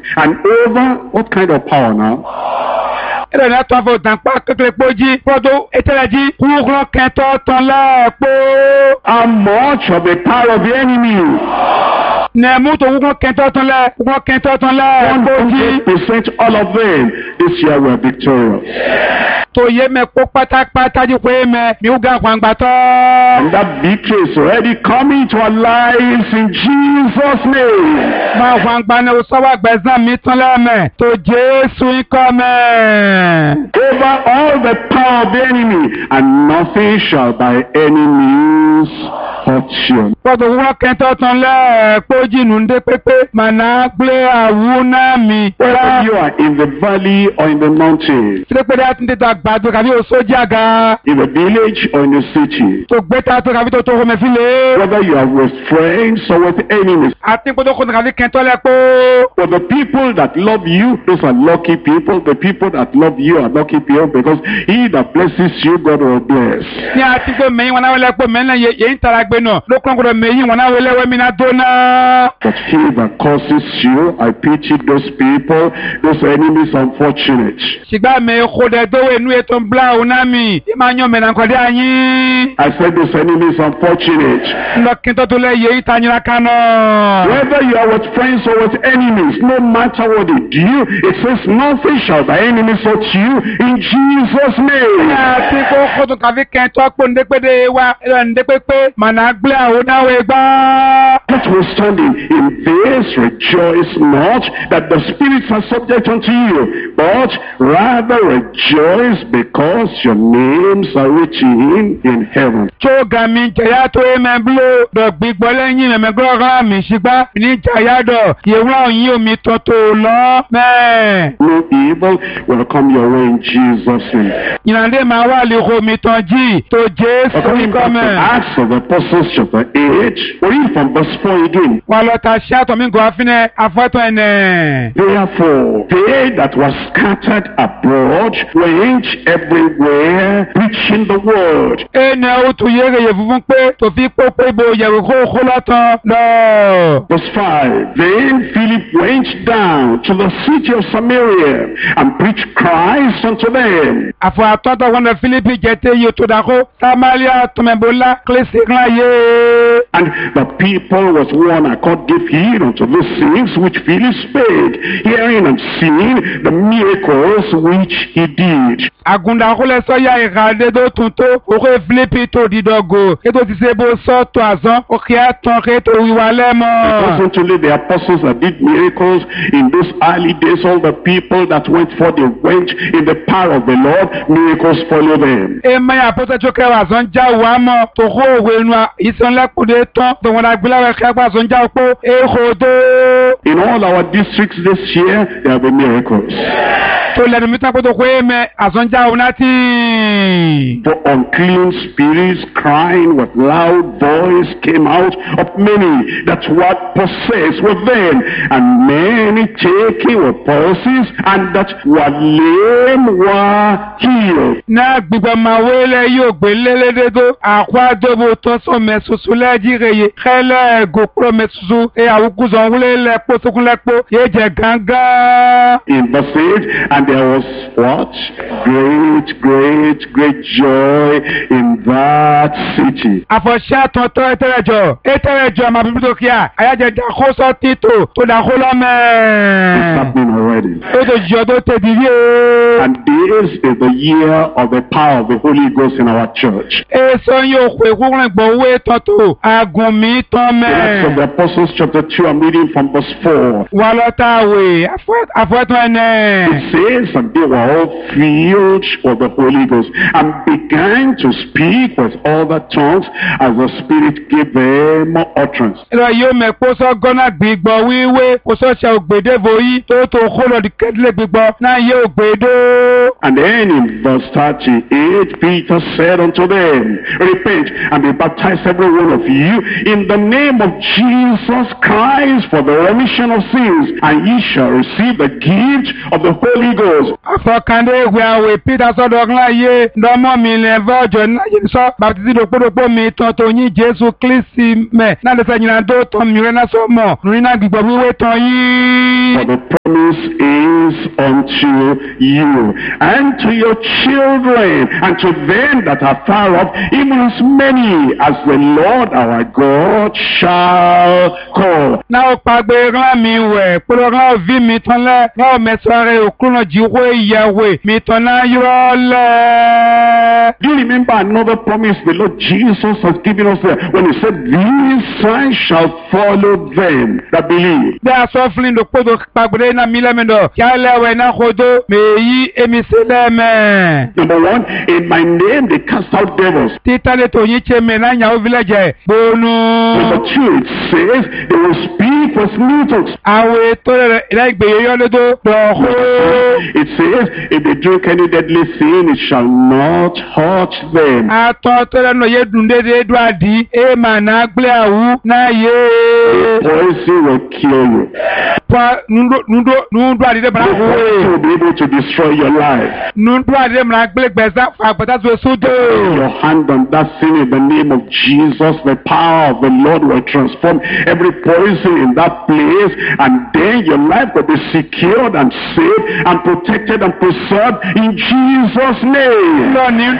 And over what kind of power now? Ẹ̀rọ ní àtọ́ àfọ̀ òtàǹpá kékeré pójí fọ́dọ̀ ètẹ́lẹ̀jì kúrúkúrọ́ kẹtọ́ tán lẹ́ẹ̀pọ̀. How much of the power of the enemy? Nẹ̀mú tó kúrúkúrọ́ kẹtọ́ tán lẹ́ẹ̀pọ̀. 100% all of them. This year we are victorious. Tó yé mẹ́ kó pátápátá jí pé mẹ́ mi ó ga àgbàǹgbà tọ́. And that victory is already coming to our lives in Jesus' name. Máa àgbàǹgbà ni ó sọ́wọ́ àgbẹ̀sán mi tán lẹ́mẹ̀ tó Jésù ń kọ́ mẹ́. Over all the power of the enemy, and nothing shall by any means hurt you. Fọ́dọ̀ wọ́n kẹtọ́ tán lẹ́ẹ̀pọ̀ jìnnú ndé pépé màná gbé àwùná mi. Whether you are in the valley or in the mountain, Sílépèdè àti tètè àgbàdo kàbí òṣòjì àga. in the village or in the city, Tó gbé ta tó kàbí tó tó home fílẹ̀. whether you are with friends or with enemies, Àti kótó kótó kàbí kẹtọ́ lẹ́pọ̀. for the people that love you, those are lucky people. The people that love you are lucky people because he that blesses you, God will bless. Ní àti pé mẹ́yìn wọn náà wọlé pọ̀ mẹ́rin náà yẹ ń tara gbé náà. Lókùnrin kúrò mẹ́yìn wọn náà wọlé wẹ́mí náà tó náà. But he that curses you, I pity those people, those enemies unfortunate. Ṣùgbọ́n mi kò dẹ̀ dówó inú ètò ń bla òun náà mi. Ìmọ̀ àyàn mẹ́rin kọ́dé àyín. I said those enemies unfortunate. Lọ́kìn tó tó lẹ́ yẹ ìtanyìnrà kan náà. Whether you are with friends or with enemies, no matter what they do, it says nothing shall thy enemies hurt you in Jesus' name. Àti kó kótó kàbí kẹtọ́ pò ndépédé wa ẹ̀rọ ndépépé màná gbé àwọn náà wẹ̀ gbá. Notwithstanding, in this rejoice not that the spirits are subject unto you, but rather rejoice because your names are written in heaven. Tó ga mi jẹ̀yà tó yé mẹ́ búlò dọ̀ gbígbọ́ lẹ́yìn mẹ́mẹ́ gbọ́dọ̀ mi ṣùgbọ́n ní jẹ̀yà dọ̀ ìwọ̀n yìí omi tó tó lọ mẹ́. No evil will come your way in Jesus' name. Ìrànlẹ́ máa wà lè ho mi tán jí tó Jésù According kọ́ to mẹ́. Acts of the Apostles chapter 8, we read from verse 4 again. Wà lọ ta ṣé àtọ̀ mi gò àfinẹ́ afọ́tọ̀ ẹ̀nẹ̀. Therefore, they that were scattered abroad went everywhere preaching the word. Ẹnẹ o tún yéèrè yẹ funfun pé tó fi pópó ibo yẹ̀wò kó lọ́tàn lọ. Verse 5, then Philip went down to the city of Samaria and preached Christ unto them. Àfọ̀ àtọ́tọ̀ wọn lọ Fílípì jẹ́tẹ́ yìí tó dàkó Samaria tọmẹ̀bọ́lá kílẹ̀sì ńlá yé. And the people was one accord gave heed unto these things which Philip spake, hearing and seeing the miracles which he did. Àgùndàkúlẹ̀ sọ́yà ìhàdé tó tún tó òkè Fílípì tó dídọ́gò ètò ti ṣe bó sọ́tò àzán òkè àtàn ètò ìwà lẹ́mọ̀. It wasn't only the apostles that did miracles in those early days, all the people that went forth, they went in the power of the Lord, miracles follow them. Èèmọ̀ yà pọ́tẹ́ tó kẹwàá àzán já wà mọ́ tó kó òwe inú ìsọ̀nlẹ́kùnrin tán tó wọn àgbéláwẹ̀ kẹgbà àzán já pé èèkó tó. In all our districts this year, there will be miracles. Tó lẹ́nu mi tán pé tó kó èèmẹ̀ àzán já òun láti. For unclean spirits crying with loud voice came out of many that were possessed with them, and many taken with palsies, and that were lame were healed. Náà gbígbọ́ máa wélé yóò gbé lélédédó àkwádóbò tó sọ mẹ́sùsù lẹ́jìrèyè kẹ́lẹ́ gòkúrò mẹ́sùsù àwùkúzọ̀ wúlé lẹ́pọ̀ sókúnlẹ́pọ̀ yé jẹ gángan. In verse 8, and there was what? Great joy in that city. Àfọ̀ṣẹ́ àtọ̀tọ̀ ẹtẹ̀rẹ̀jọ máa bíbí tó kíá àyájẹ dàkóso títò tó dàkó It's lọ́mẹ́. happening already. Ó tó jọ tó tẹ̀dí rí o. And this is the year of the power of the Holy Ghost in our church. Èso yóò pè kúrò gbọ̀wé tọ́tò àgùn mi tán In Acts of the mẹ́. Apostles chapter 2, I'm reading from verse 4. Wà lọ́tàwé àfọ́tọ̀ ẹ̀nẹ̀. It says, and they were all filled with the Holy Ghost and began to speak with other tongues as the Spirit gave them utterance. Ìlọ yóò mẹ́ kó sọ gọ́nà gbígbọ́ wíwé kó sọ ṣe ògbédévo yìí tó tó kó lọ di kẹ́dílé gbígbọ́ náà yóò gbédó. And then in verse 38, Peter said unto them, repent and be baptized every one of you in the name of Jesus Christ for the remission of sins, and ye shall receive the gift of the Holy Ghost. Àfọkàndé ìwé àwẹ̀ Peter sọ́dọ̀ ọ̀gbọ́n ayé ndọ́mọ́ mi lẹ̀ vọ́jọ́ náà yìí sọ bàtìsí dòpódòpó mi tán tó yín Jésù Kristi mẹ́ náà lè sẹ́yìn náà tó tán mi rẹ́ náà sọ mọ̀ lórí náà gbígbọ́ wíwé tán yìí. For the promise is unto you, and to your children, and to them that are far off, even as many as the Lord our God shall call. Now, Pagbe Rami, we put around Vimitala, now Messare, Okunajiwe, Yahweh, Mitona, Yole. Do you remember another promise the Lord Jesus has given us there when he said, these signs shall follow them that believe? They are suffering the Kodo Pagrena Milamendo, Yale, Nahodo, Meyi, Emiseleme. Number one, in my name they cast out devils. Titale to Yiche Menanya village, Bono. Number two, it says they will speak with new tongues. Awe to like Beyodo, It says, if they drink any deadly thing, it shall not hurt them. I thought no Yedunde Edwadi, Emana Bleau, na ye. Poison will kill you. Nundo, The poison will be able to destroy your life. Your hand on that thing in the name of Jesus, the power of the Lord will transform every poison in that place, and then your life will be secured and saved and protected and preserved in Jesus' name.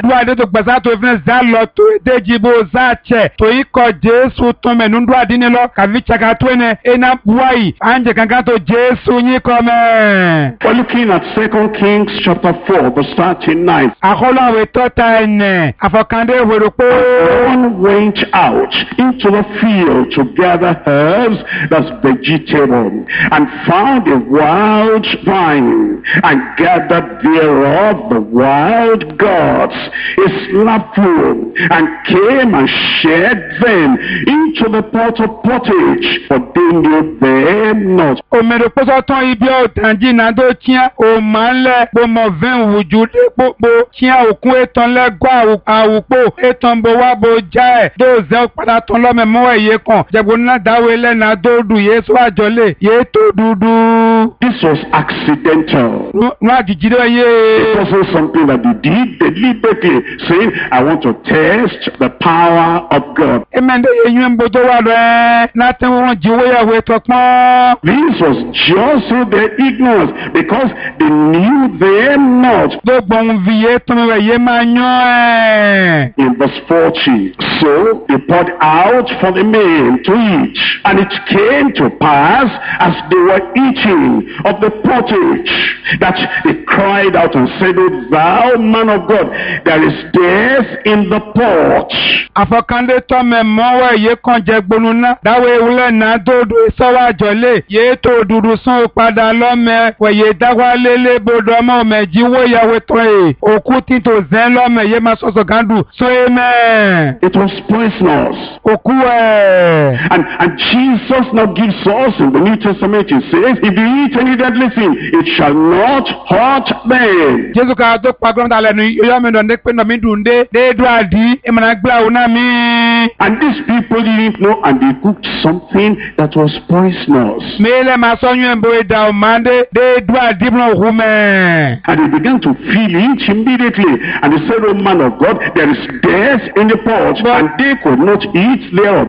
We're looking at 2 Kings chapter 4, verse 39. One went out into the field to gather herbs, that's vegetable, and found a wild vine, and gathered thereof the wild gods, a slapful, and came and shed them into the pot of pottage, for they knew them not. This was accidental. It wasn't something that they did deliberately, saying, I want to test the power of God. This was just through their ignorance, because they knew them not. In verse 40, so they poured out for the men to eat, and it came to pass, as they were eating of the pottage, that they cried out and said, O thou man of God, there is death in the pot. It was poisonous. And Jesus now gives us in the New Testament, he says, if you eat any deadly thing, it shall not hurt them. And these people didn't know, and they cooked something that was poisonous. And they began to feel it immediately. And they said, O man of God, there is death in the pot, and they could not eat thereof.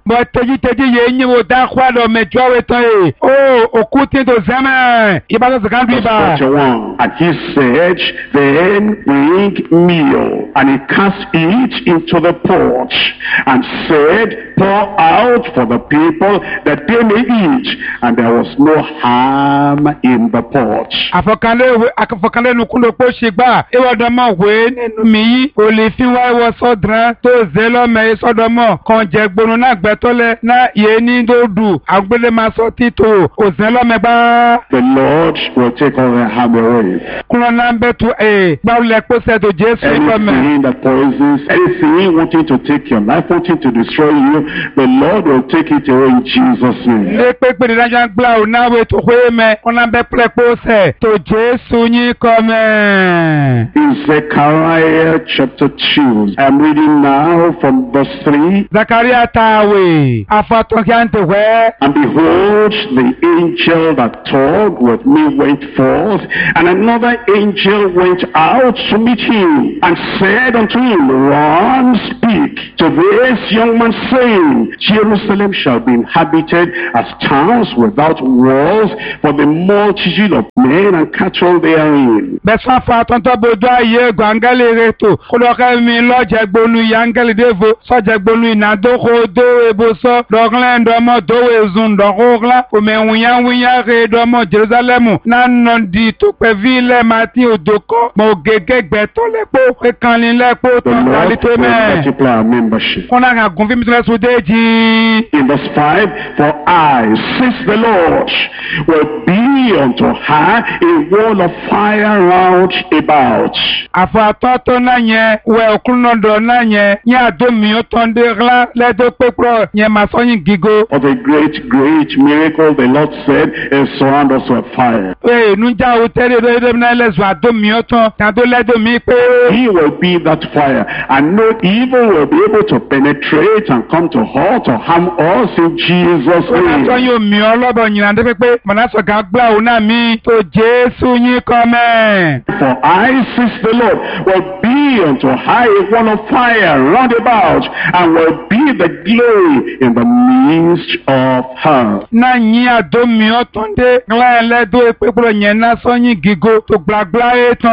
And he said, then bring meal. And he cast it into the pot, and said, pour out for the people that they may eat. And there was no harm in the pot. The Lord will take all the harm away. Anything that poisons, anything wanting to take your life, wanting to destroy you, the Lord will take it away in Jesus' name. In Zechariah chapter 2, I'm reading now from verse 3. And behold, the angel that talked with me went forth, and another angel went out to meet him, and said unto him, Run, speak to this young man, saying, saying, Jerusalem shall be inhabited as towns without walls for the multitude of men and cattle therein. Bẹ́sán fa tọ́ntọ́ bodò ayé gbàngálì rètò kólọ́kẹ́ mi lọ́jẹ̀gbónú yangẹ́lì dévo sọ́jẹ̀gbónú ìnàdókò dó ebosọ́ dọ́glẹ́ ndọ́mọ́ dówó ezun dọ́gọ́glá òmè wúnyáwúnyá rè dọ́mọ́ Jerusalemu nánà di tó pẹ́ vílẹ̀ màtí òdòkọ́ mọ̀ gègé gbẹ̀tọ́ lẹ́pọ̀ pékanlin lẹ́pọ̀ tó kálí tó mẹ́. Kọ́nà àgùn fíìmù tó lẹ́sùn déjì. In verse 5, for I, says the Lord, will be unto her a wall of fire round about. Àfàtọ́tọ́ náà yẹn wẹ̀ òkúnnọ̀dọ̀ náà yẹn ní àdómi ó tán dé rán lẹ́dọ̀ pépọ̀ yẹn máa sọ́yìn gígo. For the great miracle the Lord said is surround us with fire. Nújà ó tẹ́lẹ̀ lọ́dọ̀ náà lẹ́sùn àdómi ó tán tàdó lẹ́dọ̀ mi pé. He will be that fire, and no evil will be able to penetrate and come to hurt or harm us in Jesus' Ó náà name. sọ yóò mi ọlọ́bọ̀ yìnyín àti pé mọ̀nàṣọ̀gá gbà ó náà mi tó Jésù yín kọ́ mẹ́. For I, says the Lord, will be unto her a wall of fire round about, and will be the glory in the midst of her. Náà yín àdómi ó tán dé rán lẹ́dọ̀ pépọ̀ yẹn náà sọ́yìn gígo tó gbàgbá ètò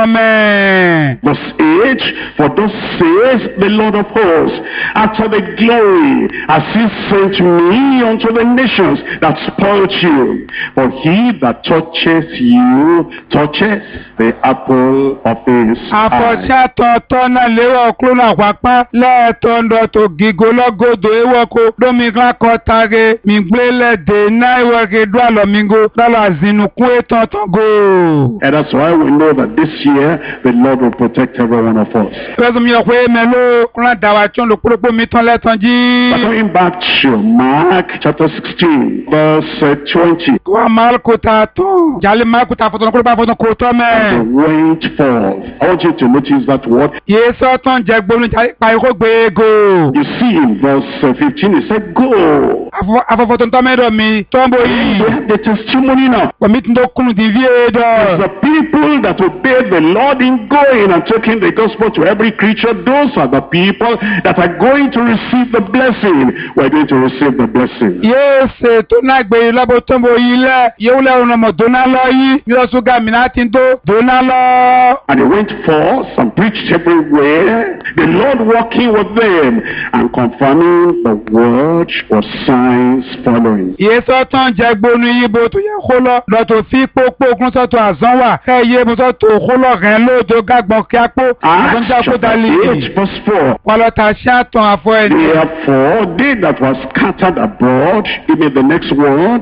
mẹ́. Verse 8, for thus says the Lord of hosts, after the glory, as he sent me unto the nations that spoiled you. For he that touches you touches the apple of his eye. Àfọ̀ṣẹ́ tọ̀tọ̀ náà léwọ̀ kúrò náà pápá lẹ́ẹ̀tọ́ ńdọ̀ tó gígo lọ́gọ́dọ̀ ewọ́kọ lómìnira kọtare mìgbélẹ̀dẹ̀ náà ìwọ̀kẹ́ dúàlọ́mìngò lọ́lọ́ àzìnùkún ètò ọ̀tọ̀gò. And that's why we know that this year the Lord will protect every one of us. Pẹ̀sùn mi ọ̀pẹ́ mẹ́lò kúrò dàwà tí ó lò kúròpó mi tán lẹ́tàn jí. But going back to Mark chapter 16, verse 20. Wọ́n máa kó ta tó. Jàlè máa kó ta fọ̀tọ̀ kúròpá fọ̀tọ̀ kó tọ́ mẹ́. They went forth. I want you to notice that word. Yéésù ọ̀tàn jẹ́ gbónú pàìkó gbégo. You see in verse 15, it said, go. Afọ̀fọ̀tọ̀ tọ́ mẹ́rọ mi tọ́mbó yìí. We have the testimony now. Pọ̀mí tí ó kúnnù di víèdọ̀. The people that obey the Lord in going and taking the gospel to every creature, those are the people that are going to receive the blessing. We're going to receive the blessing. Yéésù tó náà gbé lọ́bọ̀ tọ́mbó yìí lẹ̀ yóò lẹ́rùn ọmọ dóná lọ yìí yóò ṣúgà mìíràn tí ń tó dóná lọ. And they went forth and preached everywhere, the Lord walking with them and confirming the word with signs following. Yéésù ọ̀tàn jẹ́ gbónú yíbo tó yẹ kó lọ lọ́tọ̀ fi pópó okun sọ́tọ̀ àzán wà kẹ́yẹ mo sọ́tọ̀ kó lọ rẹ̀ lóòótọ́ gàgbọ́n kí á pó Acts chapter 8 verse 4. Wàlọ́tà ṣáàtàn àfọ ẹni. Therefore, they that were scattered abroad, give me the next word,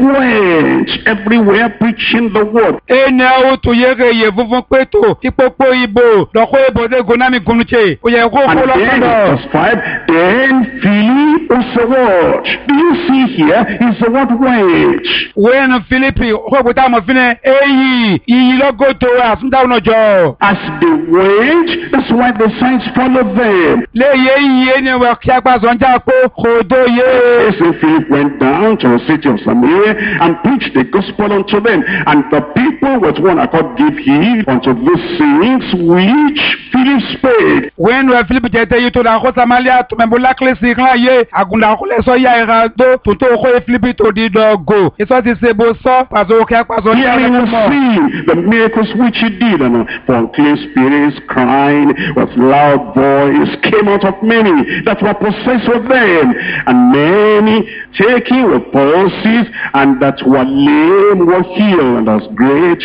went everywhere preaching the word. Ẹni àwọn tó yẹrẹ yẹ funfun pé tó ìpópó ìbò lọ́kọ́ ìbò dé gonami gomùché ó yẹ kó kó And then lọ́kọ́dọ̀. verse 5, then Philip was the word. Do you see here is the word went. Wẹ́nu Fílípì ó kò tá a mọ̀ fún ẹ èyí iyì lọ́gọ́dọ̀ àfúndáwọn ọjọ́. As they went, that's why the signs followed them. Léyé iyì ẹni wẹ̀ kí apá sọ̀njà pé kò dóye. Yes, and Philip went down to the city of Samaria and preached the gospel unto them. And the people with one accord gave heed unto these things which Philip spake. Wẹ́nu Fílípì jẹ́ tẹ́yí tó dà kó Samaria tó mẹ́bù lákìlẹ́sì kan yé àgùndà kó lẹ́sọ̀ yá ẹ̀ka tó kó Fílípì tó di dọ̀gò. Ìsọ́ ti ṣe bó sọ pàṣẹ kí apá sọ̀njà Hearing rẹ̀ and mọ̀. seeing the miracles which he did, and for unclean spirits crying with loud voice came out of many that were possessed with them, and many taking with palsies and that were lame were healed, and there was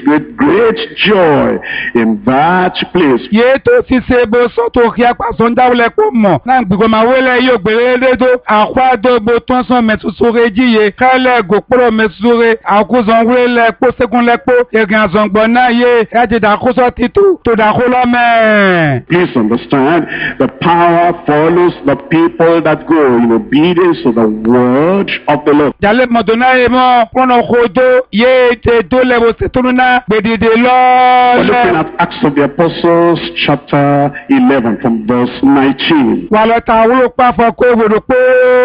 great joy in that place. Yé tó ti ṣe bó sọ tó kí apá sọ̀njà wọlé kó mọ̀. Náà gbogbo máa wọlé yóò gbèrè lédò. Àkwádọ́gbò tó ń sọ mẹ́tùsúre jíye. Kálẹ̀ gòpọ̀rọ̀ mẹ́tùsúre. Àkóso wọlé kó sékun lẹ́kọ́. Ìrìn àzọ̀ngbọ̀n náà yé. Ẹ̀jẹ̀ dàkóso títú tó dàkó lọ́mẹ́. Please understand, the power follows the people that go in obedience to the word of the Lord. Jàlẹ̀ mọ̀tò náà yé mọ́. Kọ́nà kodo yé tè tó lẹ́wọ̀ sétúnú náà. Gbèdìdè We're looking lọ́ọ̀lẹ́. at Acts of the Apostles chapter chapter 11 from verse 19. wà lọ ta wúlò pàfọ́ kó wòlò pé.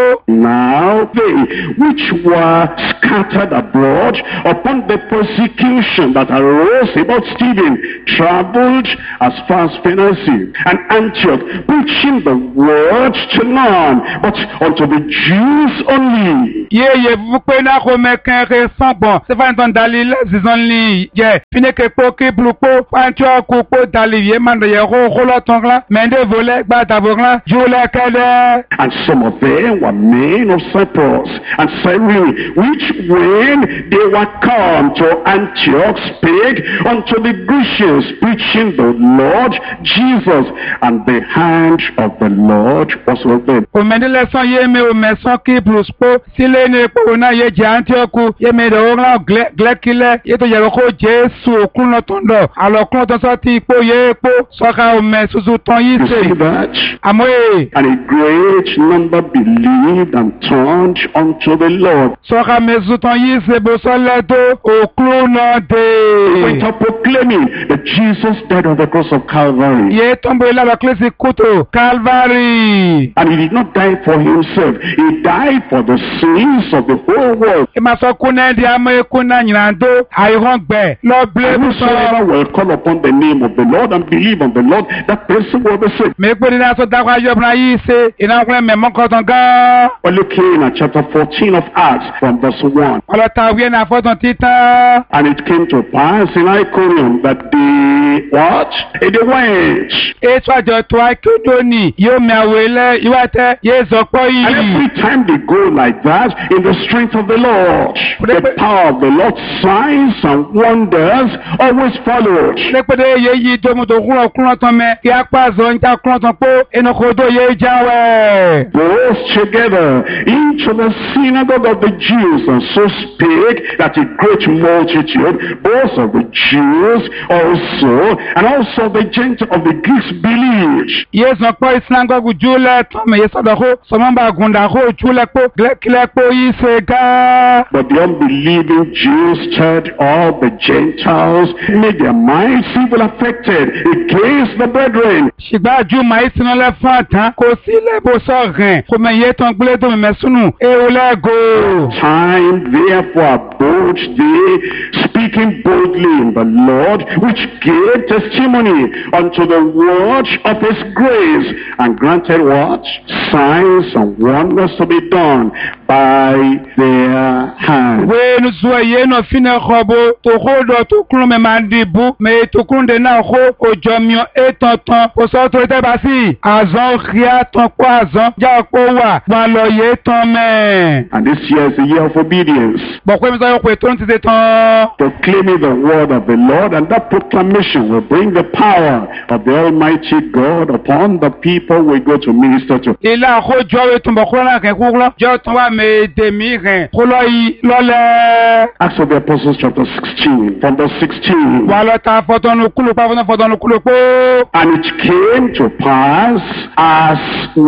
Now they which were scattered abroad upon the persecution that arose about Stephen traveled as far as Phoenicia and Antioch, preaching the word to none, but unto the Jews only. Yeye pé náà kò mẹ́kẹ́rẹ́ sọ́gbọ̀n sẹ́fàǹtàn dalí lẹ́sìsàn lì yẹ fínẹ́kẹ́ pọ́ kébùlù pọ́ Antioch pọ́ dalí yẹ máa ń yẹ kó lọ́tàn kan mẹ́ndé volẹ́ gbàdàbọ̀ kan jùlẹ̀ kẹ́lẹ́. And some of them were men of Cyprus and Cyrene, which when they were come to Antioch spake unto the Grecians, preaching the Lord Jesus, and the hand of the Lord was with them. Òmẹ́dẹ́lẹ́sán yé mi òmẹ́sán kébùlù pọ́ sílé ní epo náà yé jẹ́ Antioch yé mi rẹ̀ ọ̀rán glẹ́kílẹ̀ yé tó yẹ̀rọ kó Jésù òkúnlọ́ tó ń dọ̀ àlọ́kúnlọ́ tó sọ ti ipò yé epo sọ́ka òmẹ́ tuntun tán yìí You sè. see that? Àmọ́ èè. And a great number believed and turned unto the Lord. Sọ́ka mẹ́sùn tán yìí sè bó sọ́lẹ̀ tó òkúrú náà dé. Went up proclaiming that Jesus died on the cross of Calvary. Yé tó ń bọ̀ ilé kílísì kútó Calvary. And he did not die for himself. He died for the sins of the whole world. Ìmọ̀ sọ kúnẹ́ di àmọ́ ikú náà yìnyíndó àìhàn gbẹ̀ lọ bílẹ̀ And bùsọ̀. whosoever will call upon the name of the Lord and believe on the Lord, that person will be saved. Mèpé ní aṣọ dákọ̀ ayọ́bùnà yìí ṣe ìnáwó mẹ́mọ́ kọ̀tàn gan. We're looking at chapter 14 of Acts from verse 1. Ọlọ́ta wíyẹn náà fọ́tàn títàn. And it came to pass in Iconium that they, what? They went. Ètò àjọ tó Akédónì yóò mi àwọ̀ ilẹ̀ ìwátẹ́ yé zọpọ̀ And yìí. every time they go like that, in the strength of the Lord, the power of the Lord, signs and wonders always followed. Lépèdè yé yí domodo kúrọ̀ tán mẹ́ kí apá zọ ń já kúrọ̀ tán pé ẹnìkòdó yé jáwẹ́. Both together into the synagogue of the Jews, and so spake that a great multitude, both of the Jews also, and also the Gentiles of the Greeks believed. Yé zọpọ̀ ìsìlángọ́gù júlẹ̀ tán mẹ́ yé sọ̀dọ̀ kó sọmọ́mbà gùndà kó júlẹ̀ pé kílẹ̀ pé yìí ṣe gá. But the unbelieving Jews stirred all the Gentiles, made their minds evil affected against the brethren. Ṣùgbọ́n àjú màá ìsinú lẹ fún àtàn kò sí lẹ́bù sọ̀rìn kò mẹ iye tán gbélé tó mẹ́mẹ́ súnù ewu lẹ́gò. Time therefore abode they, speaking boldly in the Lord, which gave testimony unto the word of his grace, and granted what? Signs and wonders to be done by their hand. Wéénu zuwa yé nọ fínẹ xɔbo tó kó dọ̀ tó kúrò mẹ́ máa dìbò mẹ́ tó kúrò dé náà kó òjò miọ́ ètò tán kò sọ tó tẹ́ bá sí. Àzọ́ kíá tán kó àzọ́ já kó wà wọn lọ yé tán mẹ́. And this year is the year of obedience. Bọ̀kọ́ mi sọ yóò pé tó ń ti ṣe tán. Proclaiming the word of the Lord, and that proclamation will bring the power of the Almighty God upon the people we go to minister to. Ilé àkójọ ètò ìbọ̀kúrọ̀ náà kẹ́ kúrọ̀ jọ tán wà mẹ́ dèmí rẹ̀ kó lọ yí lọ́lẹ̀. Acts of the Apostles chapter 16, from verse 16. Wà lọ ta fọ́tọ́nù kúlù pa fọ́tọ́nù kúlù pé. And it came to pass as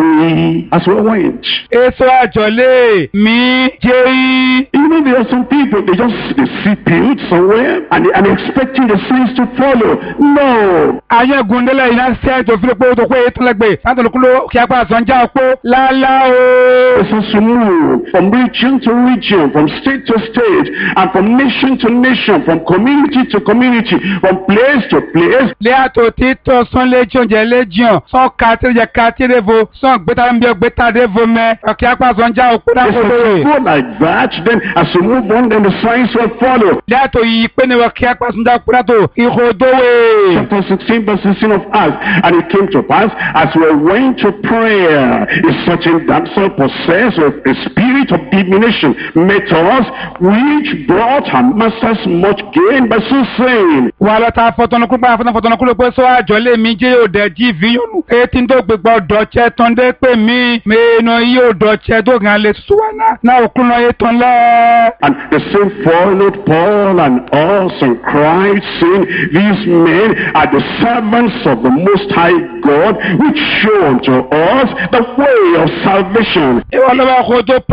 we went. Èso àjọlé mi jẹ́ yí. You know, there are some people, they see built somewhere, and they're expecting the signs to follow. No. Ayé gundele iná sí ẹjọ́ fílẹ̀ pé ó tó pé ètò lẹ́gbẹ̀ẹ́ látọ̀lù kúlù kí apá àsọ̀njá ọ̀pọ̀ lálá o. It's supposed to move from region to region, from state to state, and from nation to nation, from community to community, from place to place. Lé àtò títọ́ sán léjìọ̀n jẹ́ léjìọ̀n sán kàtí jẹ́ kàtí révo sán gbéta ń bí ọgbéta révo mẹ́ ọ̀kí apá àsọ̀njá ọ̀pọ̀ It's dákòdò supposed rẹ̀. to go like that, then as you move on, then the signs will follow. Lé àtò yìí pé ní ọ̀kí apá àsọ̀njá ọ̀pọ̀ dátò ìhòdówè. Chapter 16, verse 16 of Acts. And it came to pass, as we went to prayer, a certain damsel possessed with a spirit of divination met us, which brought her masters much gain by so saying. Wà lọ ta fọ́tọ́nukú pa fọ́tọ́nukú ló pé sọ àjọlé mi jẹ́ yóò dẹ̀ jí ìfìyànú. Etí tó gbégbọ́ dọ̀tsẹ́ tán dé pé mi mẹ́nu yóò dọ̀tsẹ́ tó gàn lè sùwọ́nà náà òkú náà yé tán lẹ́. And the same followed Paul and us and cried, saying, these men are the servants of the Most High God, which show unto us the way of salvation. Ìwọ lọ́wọ́ kò tó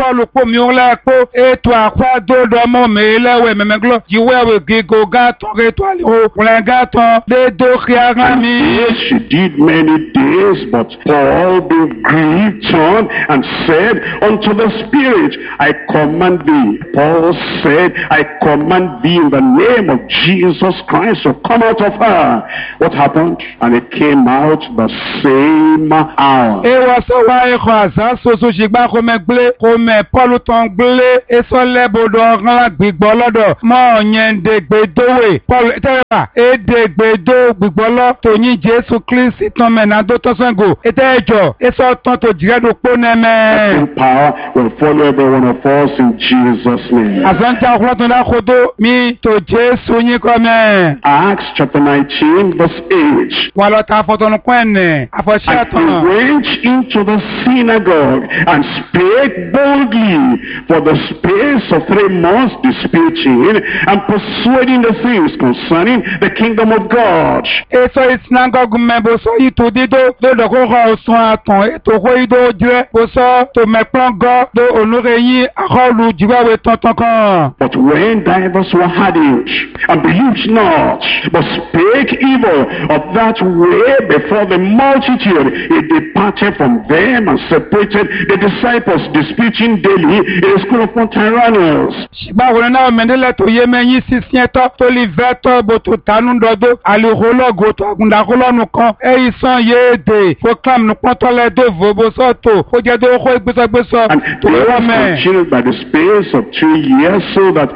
Paul po mi ole po eto akwa dodo mo me lewe memeglo jiwewe gigo gato reto ali o gato de do khiarami. Yes, she did many days, but Paul being grieved turned and said unto the Spirit, I command thee. Paul said, I command thee in the name of Jesus Christ to come out of her. What happened? And it came out the same hour. E waso wa e khaza soso shigba ko me gle ko me Paul ton gle e so le bodo ran gbigbo lodo mo yen de gbedowe Paul tewa e de gbedo gbigbo lo to yin Jesu Christ ton me na do to sango e tejo e so ton to jiredo po neme. Power will follow every one of us in Jesus' name. Azanta khwato na khodo mi to Jesu yin ko me. Acts chapter 19 verse 8. Walo ta foto no kwenne afosha And he ton. went into the synagogue and spake boldly for the space of 3 months, disputing and persuading the things concerning the kingdom of God. Eso isinagogu mebo so ito dido do ko ho so aton eto ko ido jure bo so to mepon go do onure yin akolu jiwawe tonton kan. But when divers were had it, and believed not, but spake evil of that way before the multitude, he departed from them and separated the disciples, disputing daily in the school of Tyrannus. Shiba wona na mendele to yemenyi sisien to liveto bo to tanu dodo ali hologo to agunda kolonu kan e isan yede proclaim no potole do vobo so to o je do ko igbeso And to they wa were me. continued by the space of 2 years, so that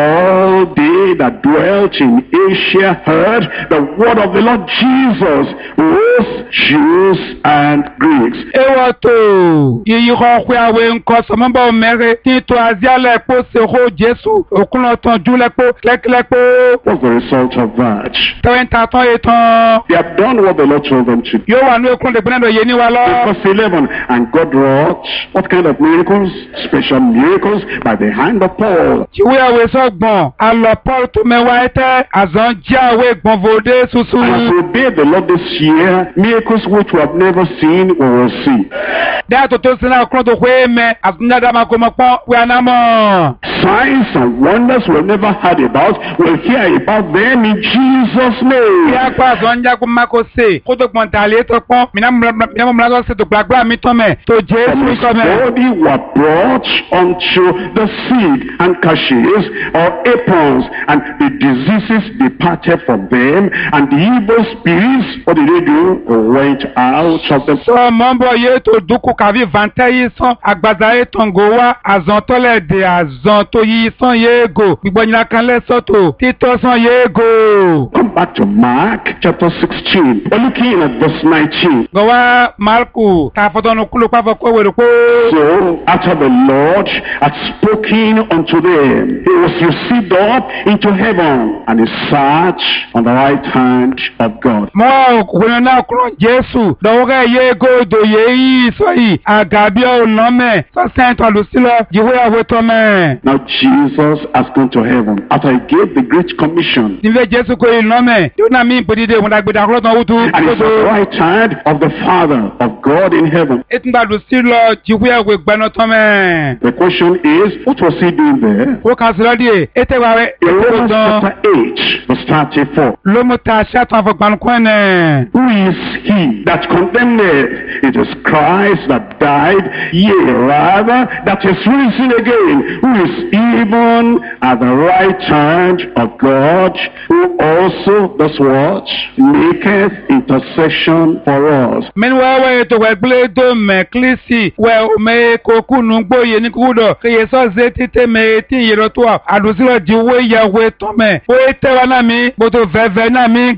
all they that dwelt in Asia heard the word of the Lord Jesus, both Jews and Greeks. Ewa to yiyi ko kwe awe nko so mo ba mere ti to azia le po se ho Jesu okuno ton ju le po leklepo What's the result of that? tenta ton etan They have done what the Lord told them to do. yo wa nu ekun de gbendo ye ni wa lo. Verse 11, and God wrought what kind of miracles? Special miracles by the hand of Paul. Jiwe awe so gbon alo Paul to me wa ete azan ji awe gbon vode susu. And as we obey the Lord this year, miracles which we have never seen, we will see. Da to sina okun to kwe me azunya da ma ko mo pon we anamo. Signs and wonders we've never heard about, we'll hear about them in Jesus' name. Ya kwa zonja ko mako se ko to gbon tale to pon mi na mo mla se to gbagba mi to me to From Jesu his ko me. body were brought unto the sick handkerchiefs or aprons, and the diseases departed from them, and the evil spirits, what did they do? They went out of them. So mombo ye to duku kavi vante yi son agbaza e tongo wa azan tole de azan to yi son ye go gbigbo nyina kan le soto tito son ye go. Come back to Mark chapter 16. We're looking at verse 19. Go wa Marku ta foto no kulo pa ko we ko. So, after the Lord had spoken unto them, he was received up into heaven, and he sat on the right hand of God. Mo ko na kuro Jesu do ga ye go do ye yi so yi agabi o no me so sent to Lucilo jiwe awe to me. Now Jesus has gone to heaven after he gave the Great Commission, Nive Jesu ko no me do na mi bodide mo dagbe da kuro ton wutu. and he's at the right hand of the Father of God in heaven. Etungba Lucilo jiwe awe gbano to me. The question is, what was he doing there? O kan silo die ete wa we In Romans don chapter 8, verse 34. lo mo ta sha ton fo gbanu ko ne. Who is he that condemneth? It is Christ that died, yea, rather, that is risen again, who is even at the right hand of God, who also, does what? Maketh intercession for us. Men wa we to we gle do me klisi we o me ko kunu gboye ni kudo ke ye so ze tite me ti yero to adusilo jiwe ya we to me o ete wa na mi bo to veve na mi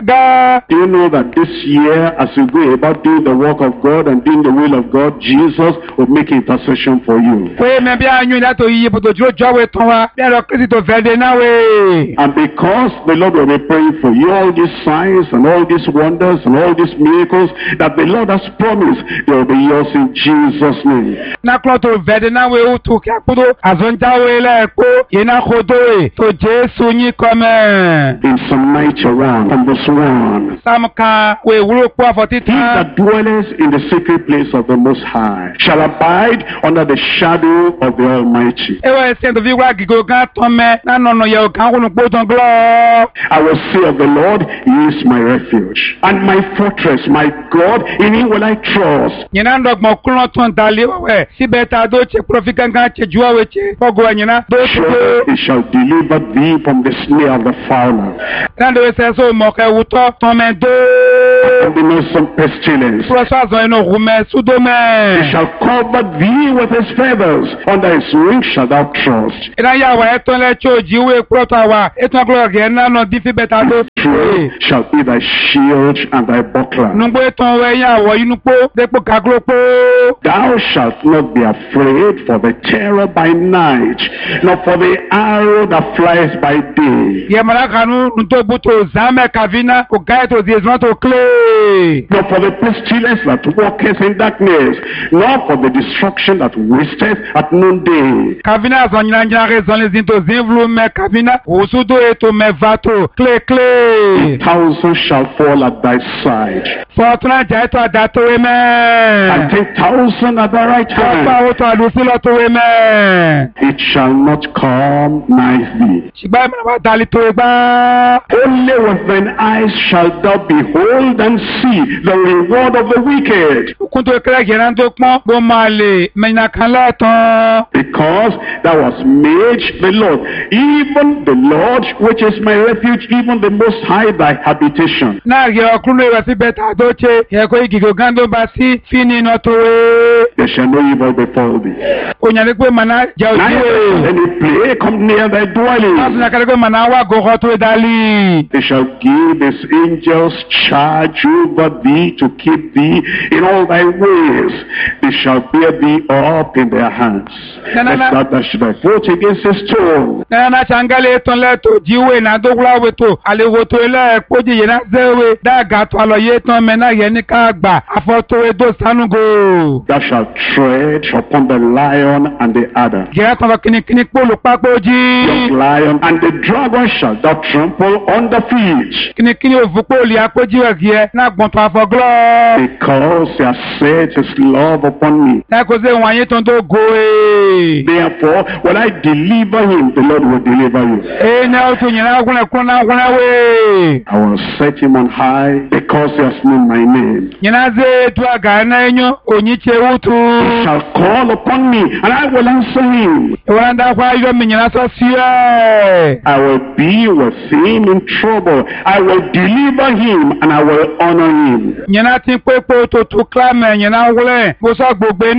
ga. Do you know that this year, as you go about doing the work of God and doing the will of God, Jesus will make intercession for you? We me bi anyu da to yi bo to jiro jawe ton wa bi ro krisi to vede na we. And because the Lord will be praying for you, all these signs and all these wonders and all these miracles that the Lord has promised, they will be yours in Jesus' name. Nakloto vedena we utu kapudo azonja we le po ina khodoe to Jesu ni kome. In Psalm 91 from verse 1. Samka we wuro po He afotita. that dwelleth in the secret place of the Most High shall abide under the shadow of the Almighty. Ewa sendo viwa gigo ga tome na nono ye o kan kunu po ton glo. I will say of the Lord, He is my refuge and my fortress, my God, in Him will I trust. Nyina ndogmo kuno ton dali we sibeta do che profika nga che juwa we che pogo nyina do Surely che He shall deliver thee from the snare of the fowler nando we seso mo ke wuto tome do. and the noisome pestilence. Prosa zo eno rume He sudome. shall cover thee with His feathers, under His wings shalt thou trust. Ina ya wa eton le choji we prota wa eton glo ge na no difi beta do. Truth shall be thy shield and thy buckler. Nungbo eton we ya wo inu po depo kaglo po. Thou shalt not be afraid for the terror by night, nor for the arrow that flies by day, Ye mara kanu nto buto zame kavina ko gaito zezma to kle. nor for the pestilence that walketh in darkness, nor for the destruction that wasteth at noonday. Kavina zanyina njare zanle zinto zinvlu me kavina usudo eto me vato kle kle. 1,000 shall fall at thy side, Fortuna jaito adato we and me. 10,000 at thy right Papa hand. oto alusilo to we me. It shall not come nigh thee. Shigba me na dali to we ba. Only with thine eyes shalt thou behold and see the reward of the wicked, Kunto ekele geran to pon bo male mena kan leton. because thou hast made the Lord, even the Lord, which is my refuge, even the Most High, thy habitation. Na ge okunu e si beta doche ye ko igigo gando basi fini no to we. There shall no evil befall thee. Onyale pe mana ja Neither oji. any plague come near thy dwelling. Asuna kale pe mana wa go ho to dali. They shall give his angels charge over thee to keep thee in all thy ways. They shall bear thee up in their hands, lest thou dash thy foot against a stone. Na changale ton le to jiwe na dogla we to ale wo to le koji ye na zewe da ga to alo ye ton me na ye ni ka gba afoto we do sanugo. Thou shalt tread upon the lion and the adder. Ge ton kini kini polo papoji. Young lion and the dragon shalt thou trample under feet, Kini kini ovupoli apoji we gie na gbon to afoglo. because he has set his love upon me. Na ko se wan ye ton to go e. Therefore, when I deliver him, the Lord will deliver you. E na o to nyina gun ko na we. I will set him on high because he has known my name. Nyina ze to aga na enyo onyi che He wutu. shall call upon me, and I will answer him. E wanda kwa yo mi nyina so sie. I will be with him in trouble. I will deliver him, and I will honor him. Nyina tin pepo to klame nyina wule mo so gbogbe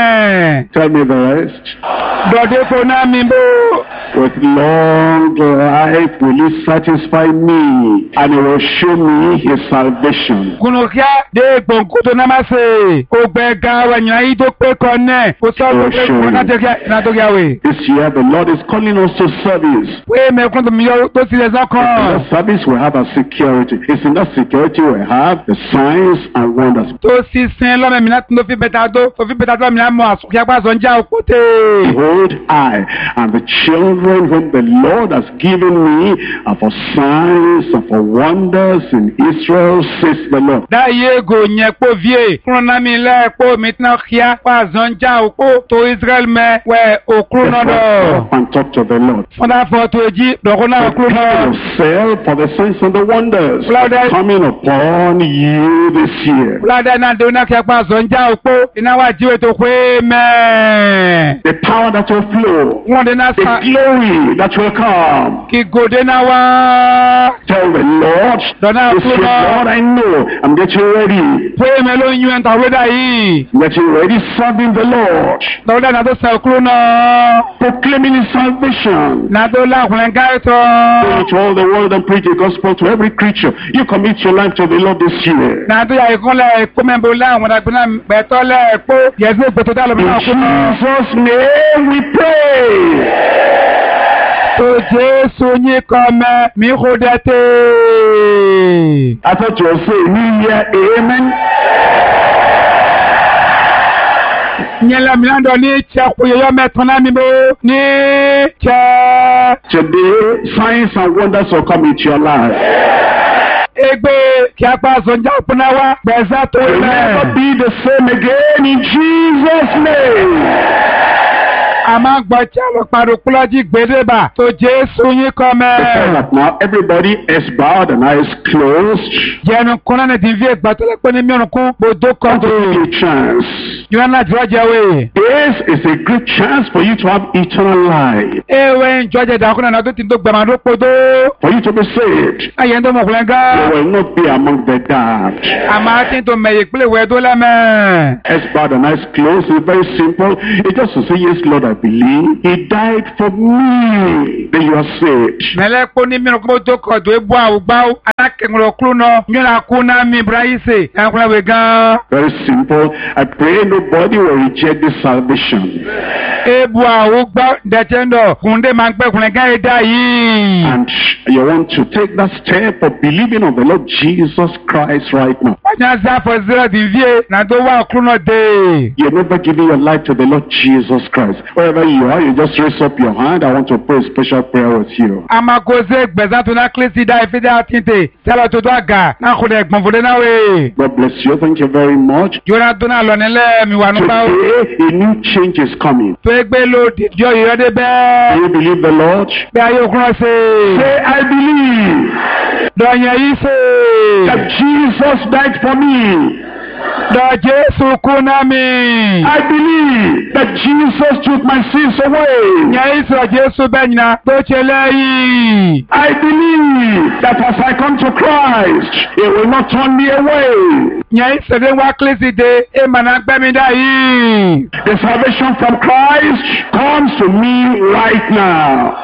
ne. Tell me the rest. Dode ko na mi bo. With long life will he satisfy me, and he will show me his salvation. Kuno kia de gbonko to na ma se. O gbe ga wa nyina yi to pe ko ne. O so gbogbe ko na te kia na to kia we. This year, the Lord is calling us to service. We me kun to mi yo to si le In zakon. that service, we have a security. It's in that security we have the signs and wonders. To si sin lo me mi na to fi beta do. To fi beta do mi na mo asu kia pa so nja okote. Behold, I and the children whom the Lord has given me are for signs and for wonders in Israel, says the Lord. Da ye go nye po vie. Kuno na mi le po mi tna kia pa so nja oko to Israel me we okru no do. And talk to the Lord. Funda for to ji do ko na okru Prepare no. yourself for the signs and the wonders Father, coming upon you this year. Blada na do na kia pa so nja oko. Ina wa jiwe to kwe me. The power that will flow, Wọ́n de na the sa glory that will come. ki gòdè na wá. Tell the Lord, Dọ́nà this is àkúrò. Lord, I know I'm getting ready. Pé mi ló ń yún ẹ̀ntà wédà yìí. I'm getting ready serving the Lord, Dọ́wọ́dà na tó sẹ̀ kúrò náà. proclaiming his salvation. Na tó lákùnrin Go gáìtọ̀. into all the world and preach the gospel to every creature. You commit your life to the Lord this year. Na tó yà ìkúnlẹ̀ kómẹ́bó láwọn àgbẹ̀nà bẹ̀tọ́lẹ̀ pé yẹ̀sí ìgbẹ̀tọ̀ dá lọ́mọ In náà kú náà. Jesus' name we pray. Tó Jésù yín kan mẹ́ mi kò dẹ̀ tè. I thought you were saying, New Year, amen. Nyela milando ni chako yoyo metona mi bo ni cha. Today, signs and wonders will come into your life. Egbe kiapa zonja punawa beza to You'll never be the same again in Jesus' name. Amagba chalo parukulaji gbedeba to Jesu yin kome. Now everybody is bowed and eyes closed. Jenu kuna ne divie batele kweni mionku bodo kondo. Give you a chance. Yuana jwaja we. This is a great chance for you to have eternal life. Ewe jwaja da kuna na do tindo gbamado podo. For you to be saved. Ayendo mokulenga. You will not be among the damned. Amati to meye kule wedo la me. Eyes bowed and eyes closed. It's very simple. It's just to say, yes, Lord, I believe He died for me. Then you are saved. Mele koni mionku bodo kodo ebu awugbao. Anake ngulo kluno. Nyona kuna mi braise. Yankuna wega. Very simple. I pray nobody will reject this salvation. Ebu awugbao detendo. Kunde mangbe kulenga eda yi. And you want to take that step of believing on the Lord Jesus Christ right now. You're never giving your life to the Lord Jesus Christ. Wherever you are, you just raise up your hand. I want to pray a special prayer with you. God bless you. Thank you very much. Today, a new change is coming. Do you believe the Lord? Say, I believe that Jesus died for me. I believe that Jesus took my sins away. I believe that as I come to Christ, He will not turn me away. The salvation from Christ comes to me right now.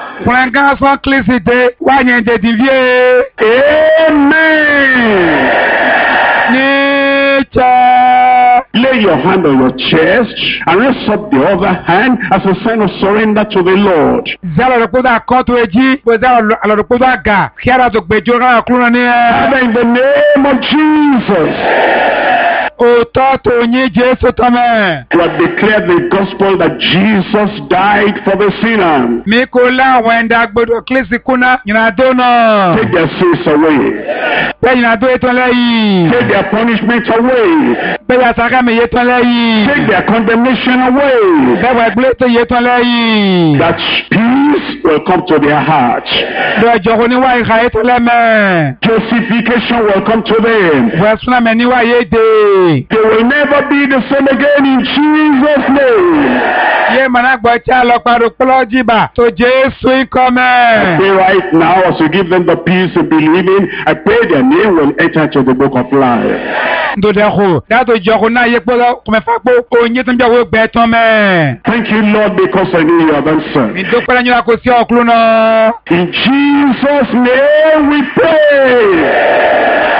Amen. Lay your hand on your chest and raise up the other hand as a sign of surrender to the Lord. Father, in the name of Jesus, you have declared the gospel that Jesus died for the sinner. Take their sins away. Take their punishment away. Take their condemnation away. That peace will come to their hearts. Justification will come to them. They will never be the same again in Jesus' name. I pray right now as you give them the peace of believing, I pray their name will enter into the book of life. Thank you, Lord, because I know you have answered. In Jesus' name we pray.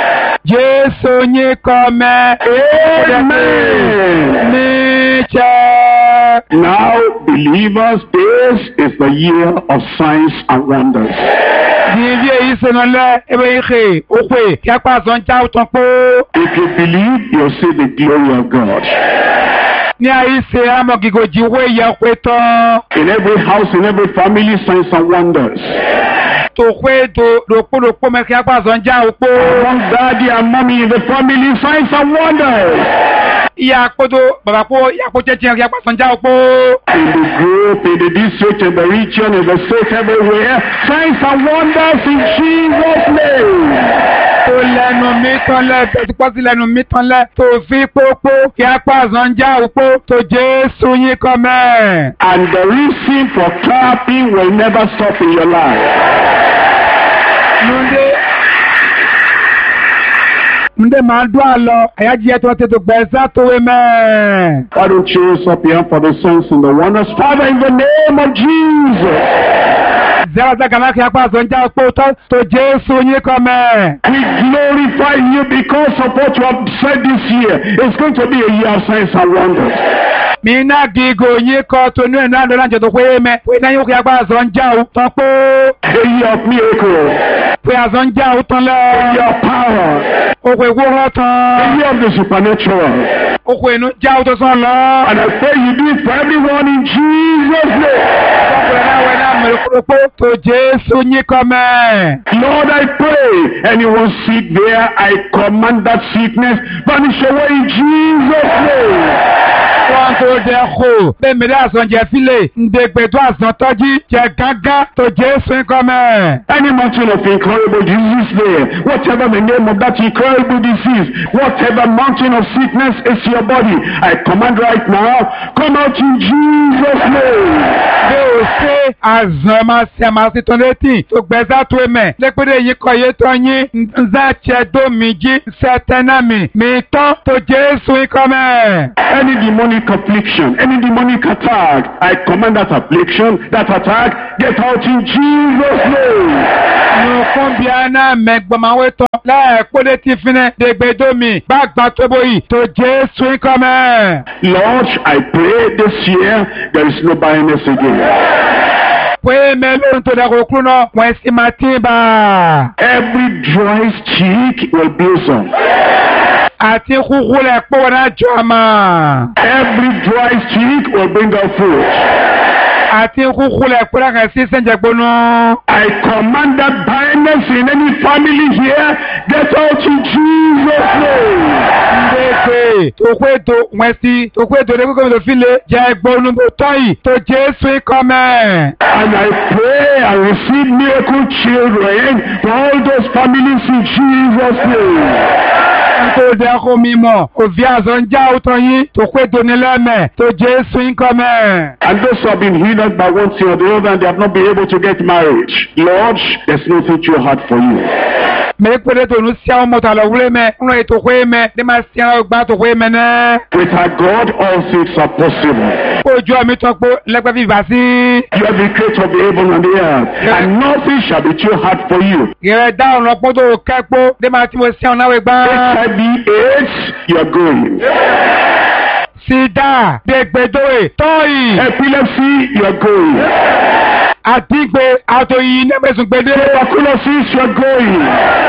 Amen. Now, believers, this is the year of signs and wonders. If you believe, you'll see the glory of God. In every house, in every family, signs and wonders. Among daddy and mommy in the family, signs and wonders. In the group, in the district, in the region, in the state, everywhere, signs and wonders in Jesus' name. And the reason for clapping will never stop in your life. Why don't you raise up your hand for the signs and the wonders? Father, in the name of Jesus, we glorify you because of what you have said this year. It's going to be a year of signs and wonders. A year of miracles. A year of power. A year of the supernatural. Oko inu já o tó sàn lọ. And I pray you do it for everyone in Jesus' name. Ọkùnrin náà wẹ̀ náà mẹ́rin kúròpó tó Jésù yín kọ́ mẹ́. Lord, I pray anyone sick there, I command that sickness vanish away in Jesus' name. Wọ́n tó dẹ kó bẹ́ẹ̀ mi dá àsán jẹ fílẹ̀ ǹdẹ̀gbẹ̀ tó àsán tọ́jú jẹ gángan tó Jésù yín kọ́ mẹ́. Any mountain of incurable disease there, whatever the name of that incurable disease, whatever mountain of sickness is your body, I command right now, come out in Jesus' name. Bí o ṣe àzàn máa ṣe àmàṣe tó létí tó gbẹ́sà tó ẹ̀mẹ̀ lẹ́pẹ́rẹ́ yìí kọ́ yé tó yín ǹzá tiẹ̀ tó mi jí ṣẹ́tẹ́nàmì mi tán tó Jésù yín kọ́ mẹ́. Any demonic affliction, any demonic attack, I command that affliction, that attack, get out in Jesus' name. Nùkún bí aná mẹ́gbọ̀máwé tán láàpọ̀ létí fínẹ́ dègbèdómi bá gbà tó bóyì tó Jésù yín kọ́ mẹ́. Lord, I pray this year there is no barrenness again. Pé mẹ́lòó tó dàgbò kúrò náà wọ́n sì máa tí bá. Every dry stick will blossom. Àti kúkú lẹ̀ pọ̀ náà jọ máa. Every dry stick will bring out fruit. Àti kúkú lẹ̀ pọ̀ náà sí sẹ́ńjẹ̀ gbóná. I command that barrenness in any family here, get out in Jesus' name. Ndéèké tó pé tó wọ́n sí tó pé tó dé kókó mi tó fi lé jẹ́ gbónú bó tọ́ yìí tó Jésù ikọ̀ mẹ́. And I pray and receive miracle children for all those families in Jesus' name. Tó dẹ́ kó mi mọ̀ òbí àzọ̀ ń já òtọ́ yín tó pé tó ní lẹ́mẹ̀ tó Jésù ikọ̀ mẹ́. And those who have been healed by one thing or the other and they have not been able to get married, Lord, there's nothing too hard for you. Mais peut-être nous si on monte à la roue mais on est au roue mais des machins au bas au roue mais with our God all things are possible. Oh Dieu mi toi pour la vie vas-y. You are the creator of the heaven and the earth, and nothing shall be too hard for you. Il down le poteau au capo des machins aussi on a au bas. HIV/AIDS, you are going. Sida, degbedoe, toy. Epilepsy, you are going. Adigbe, atoyi nebesun gbede. Tuberculosis, you are going.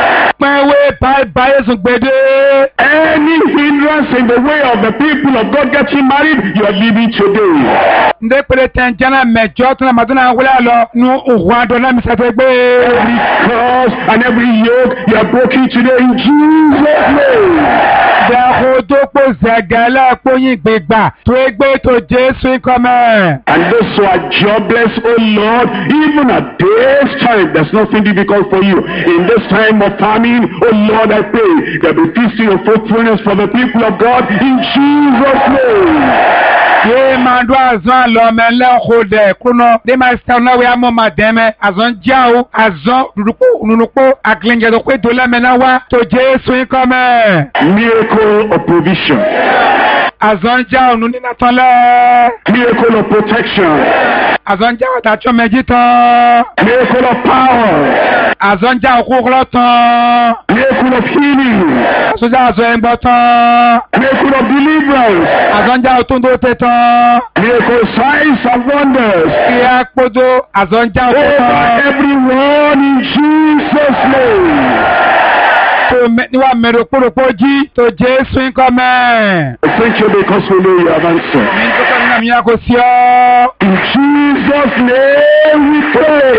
Pẹ̀wé báyé sùn gbede. Any hindrance in the way of the people of God getting married, you are leaving today. Ndé pèlè tẹ̀njẹ́nà mẹ́jọ tó náà màdúnà wọlé àlọ́ nu òhun àdọ́lá mi sàfẹ́ gbé. Every curse and every yoke, you are broken today in Jesus' name. Dẹ̀kun tó pò zẹ̀gẹ̀lẹ̀ pòyìn gbègbà tó égbé tó Jésù kọ́mẹ̀. And those who are jobless, oh Lord, even at this time, there's nothing difficult for you. In this time of famine, oh Lord, I pray there will be feasting of fruitfulness for the people of God in Jesus' name. Yé máa dún àzán àlọ́mẹ lẹ́kọ̀ọ́dẹ̀ kúnná. Dé máa ṣe ọ̀nà wẹ̀ àmọ́ máa dẹ́mẹ́. Àzán jáwó, àzán nùnùpó, àkìlẹ̀ǹjẹ̀ tó pé tó lẹ́mẹ̀ wá tó Jésù kọ́mẹ̀. Miracle of provision. Àzán jáwó nù nínú tán lẹ́. Miracle of protection. Àzán jáwó tàjọ́ méjì tán. Miracle of power. Àzán jáwó kúkúrọ́ tán. Miracle of healing. Àzán jáwó àzọ́ ẹ̀gbọ́n tán. Miracle of deliverance. Àzán jáwó tó ń dó tẹ́ tán. Miracle signs and wonders. Ìyá kpọ́dọ̀ àzán jáwó tó tán. Over everyone in Jesus' name. Níwà mẹ́rin kúròpó jí tó Jésù kọ́mẹ̀. Thank you because we know you have answered. Mi tó kọ́ nínú àmì àkó sí ọ́. In Jesus' name we pray.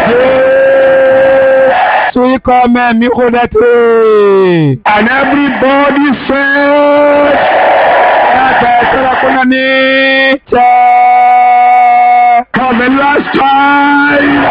Jésù kọ́mẹ̀ mi kò dẹ́tẹ̀. And everybody said, Ẹgbẹ́ ìṣẹ́ra kúnná ní tẹ́. for the last time.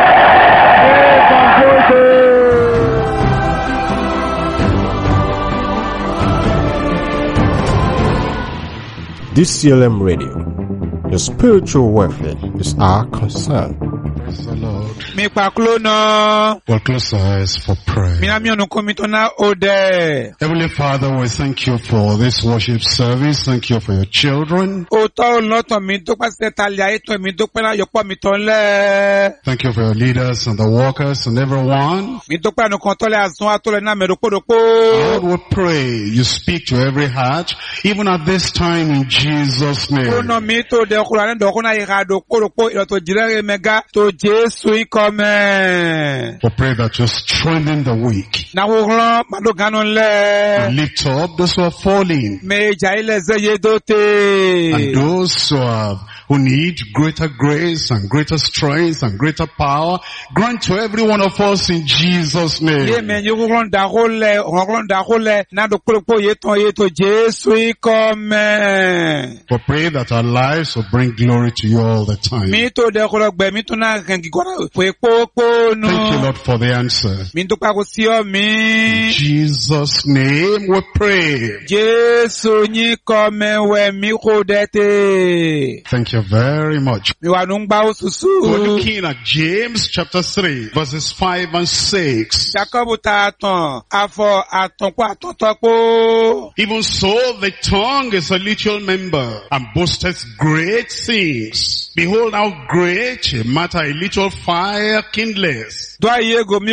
This CLM Radio, your spiritual welfare is our concern. Praise the Lord. Mi pakulo na. We'll close our eyes for prayer. Mi ami onu komitona ode. Heavenly Father, we thank you for this worship service. Thank you for your children. Oto loto mi dúpẹ́ sí talia eto mi dúpẹ́ na yopo mi ton le. Thank you for your leaders and the workers and everyone. Mi dúpẹ́ nu kon tole azun atole na meropodopo. Lord, we pray you speak to every heart, even at this time in Jesus' name. Ono mi to de okura ne dokuna irado poropo ilo to jirere mega to Jésù iko come. We pray that you strengthen the weak Na woglan madogano le. and lift up those who are falling Me jaile zeye dote. and those who need greater grace and greater strength and greater power. Grant to every one of us in Jesus' Ye name. men yo woglan da hole na do kolopo yeto Jesu come. We pray that our lives will bring glory to you all the time. Mi to de kologbe mi to na gangi gora pe popo no. Thank you, Lord, for the answer. Mi to pa ko si o In mi. Jesus' name we pray. Jesu ni come we mi ko dete. Thank you very much. Mi wa nu ngba We're osusu. looking at James chapter 3 verses 5 and 6. Jacob ta atan afọ atanpo atantopo. Even so, the tongue is a little member and boasteth great things. Behold how great a matter a little fire kindleth. Do aye go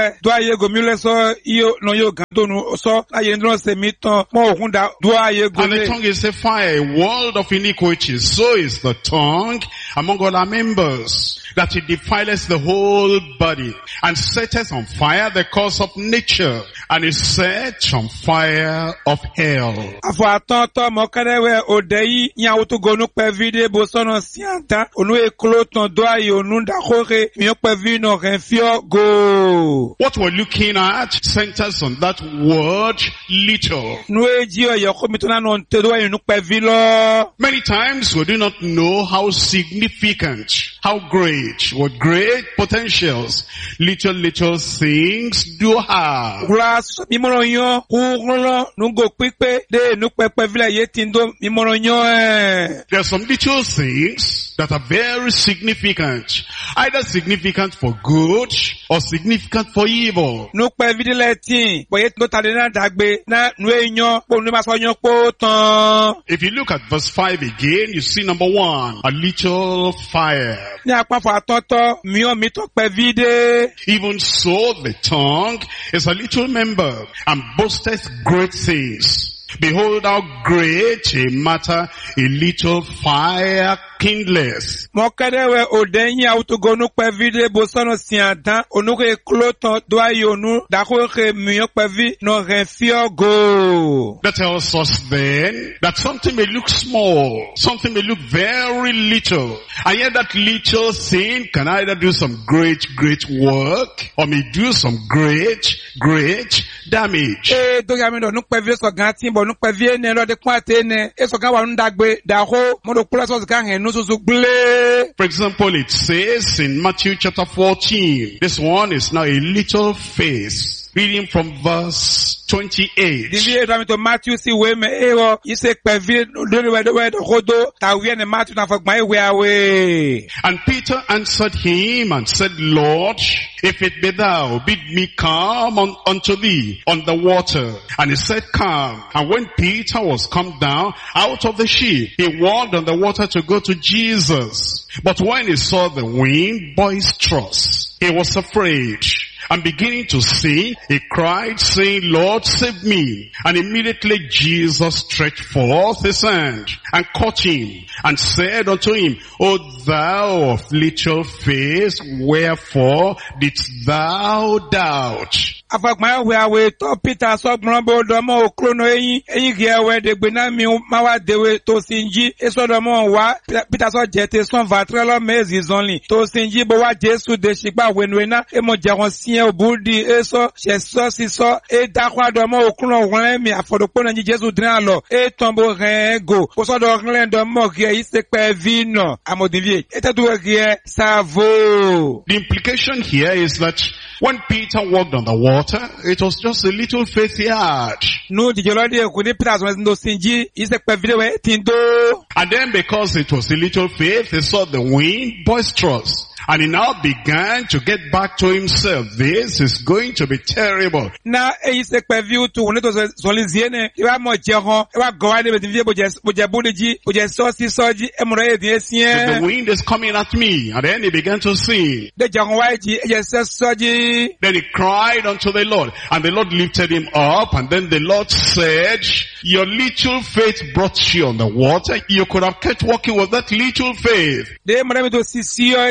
miule so iyo no yo gandonu so aye ndro se mi tan mo okun da do aye go And the le. tongue is a fire, a world of iniquity. So is the tongue among all our members, that it defileth the whole body, and setteth on fire the course of nature, and is set on fire of hell. Afọ atanto mo kadewe odeyi nya wutu gonu pe vide bo sono sianta onu e kloton do aye onu da khore mi pe vi no ren fio go. What we're looking at centers on that word little. Nu eji o ye ko mi to na no te do aye nu pe vi lo. Many times we do not know how significant, how great, what great potentials little things do have. Gula so mi mo yan ku lo nu go pipe de nu pe vi la ye tindo mi mo yan There are some little things that are very significant, either significant for good or significant for evil. nu pe vi le tin bo ye to tade na dagbe na nu eyan po nu ma so yan po tan. If you look at verse 5 again, you see number 1, a little fire. Ní apáfọ̀ àtọ́tọ́ mi tó pẹ́ vide. Even so, the tongue is a little member and boasteth great things. Behold how great a matter a little fire kindleth. Mọ̀kẹ́dẹ́wẹ̀ òdẹ́yìn àwùtúgọ́nù pẹ́ vide bó sọ́nà sí àdán onúkè kúlótàn dúáyònú dàkúrẹ́kẹ́ mìíràn pẹ́ vi nà rẹ̀ fíọ́gò. That tells us then that something may look small, something may look very little, and yet that little thing can either do some great work or may do some great damage. Ee dókè àmì nù pẹ́ vi sọ̀gán tí bọ̀ nù pẹ́ vi ẹnẹ lọ́dẹ kún àti ẹnẹ ẹ sọ̀gán wà nù dàgbé dàkó mọ́tò kúlẹ̀ sọ̀gán hẹ̀ nù sọ̀sọ̀ gblé. For example, it says in Matthew chapter 14, this one is now a little face. Reading from verse 28. Dìbí èdè àmì tó Matthew sí ìwé mẹ́ ẹ̀rọ ìṣe pẹ́ vi lórí wẹ́dọ̀ kódó tàwí ẹni Matthew náà fọgbọ́n ìwé àwẹ̀. And Peter answered him and said, Lord, if it be thou, bid me come unto thee on the water. And he said, come. And when Peter was come down out of the ship, he walked on the water to go to Jesus. But when he saw the wind boisterous, he was afraid. And beginning to sink, he cried, saying, Lord, save me. And immediately Jesus stretched forth his hand and caught him and said unto him, O thou of little faith, wherefore didst thou doubt? Afọ̀gbọ́n ẹ̀wẹ̀ àwẹ̀ tó Peter sọ́gbọ́n bó dọ́mọ́ òkúrònà eyín kì ẹ̀wẹ̀ dègbè náà mi máa wá dèwé tó sì ń jí. Èso dọ́mọ́ wá Peter sọ jẹ́ te sọ́n vàtrẹ́lọ́ mẹ́zì zọ́nlì tó sì ń jí bó wá Jésù dé ṣìgbà wẹ̀nuwẹ̀ náà. Èmọ̀ jẹ̀wọ̀n sí ẹ̀ òbúdi èso ṣẹ̀ sọ́ sí sọ́. Èdàkọ́ àdọ́mọ́ òkúrònà wọ́n mi àfọ̀dọ́pọ̀ náà jí Jésù dín àlọ́. Ètàn bó rẹ̀ gò. Kó sọ́dọ̀ ọ̀rẹ́ dọ́mọ́ kì ẹ̀ ìṣe pẹ́ vi nà. Àmọ̀dìvie. Ètẹ́tùwẹ̀ kì ẹ̀ sàvò. The implication here is that when Peter walked on the water, it was just a little faith he had. Nu jìjọ́lọ́dẹ̀ èkó ní Peter sọ̀rọ̀ ẹ̀sìn tó sì ń jí ìṣe pẹ́ vi lẹ́wẹ̀ tí ń dó. And then because it was a little faith, he saw the wind boisterous. And he now began to get back to himself. This is going to be terrible. Na eyi se pẹ vi utu wọ́n tó sọ̀lì zie ne ìwà mọ̀ jẹ hàn ìwà gọ̀wá ní bẹ̀tẹ̀ fi bòjẹ̀ bóde jí bòjẹ̀ sọ́ọ̀sì sọ́ọ̀jì ẹ̀mùrọ̀ yẹ̀ díẹ̀ sí So the ẹ̀. wind is coming at me. And then he began to sing. De jẹ hàn wáyé jí ẹ̀jẹ̀ sẹ́ sọ́ọ̀jì. Then he cried unto the Lord. And the Lord lifted him up. And then the Lord said, your little faith brought you on the water. You could have kept walking with that little faith. De mọ̀rẹ́ mi tó sì sí ọ ìdákọ̀ ayé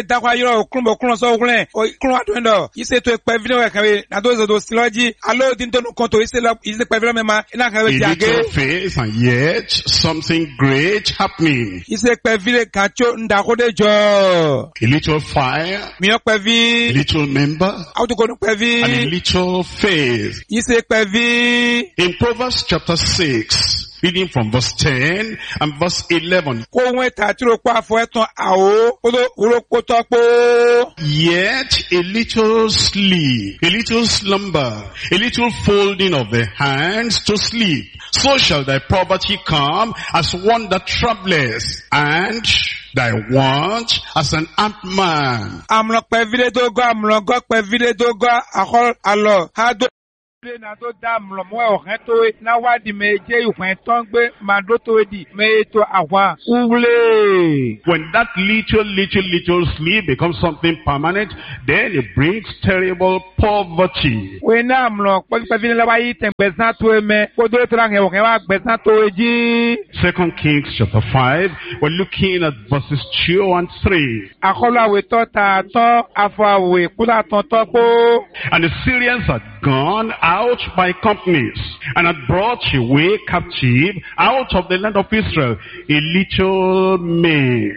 yo okrumbo krun so okun krun atondo ise to pevilo we kan na do do siloji alo din to no konto ise pevilo mema ina kan we jage little faith and yet something great happening. ise pevile kan cho ndakode jo A little fire, mi o pevi a little member, auto ko no pevi and a little faith. ise pevi In Proverbs chapter 6, reading from verse 10 and verse 11. ko won ta tiro pa fo eton awo odo uroko topo Yet a little sleep, a little slumber, a little folding of the hands to sleep. So shall thy poverty come as one that troubleth, and thy want as an armed man. amlo pevile do go amlo go pevile do go akol alo ha do na do da amlo mo o kan to na wadi meje ukun ton gbe ma do to di me to awa ule When that little sleep becomes something permanent, then it brings terrible poverty. we na amlo pevile la wa yi ten gbesan to me ko do tra nge o kan wa gbesan to eji 2 Kings chapter 5, we're looking at verses 2 and 3. akolo awe to ta to afo awe kula ton to po And the Syrians had gone out by companies and had brought away captive out of the land of Israel a little maid.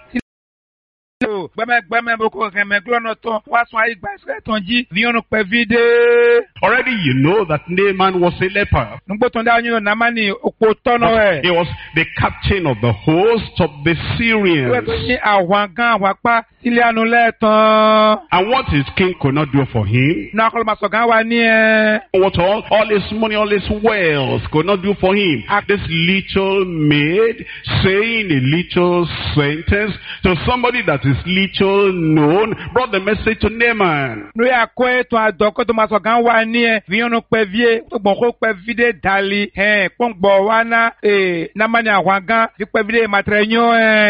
gbeme boko keme glono to wa so ayi gba ise ton ji vi onu pevide Already you know that Naaman was a leper. nugbo ton da yun na mani opo tono e He was the captain of the host of the Syrians. ni àwọn gan wa pa sile anu letan And what his king could not do for him, na ko ma so gan wa ni what all his money, all his wealth could not do for him. This little maid saying a little sentence to somebody that is little known brought the message to Naaman. no ya ko eto adoko to ma so gan wa ni vi onu pevie to gbon ko pevide dali pongbo wa na na mani àwọn gan vi pevide matrenyo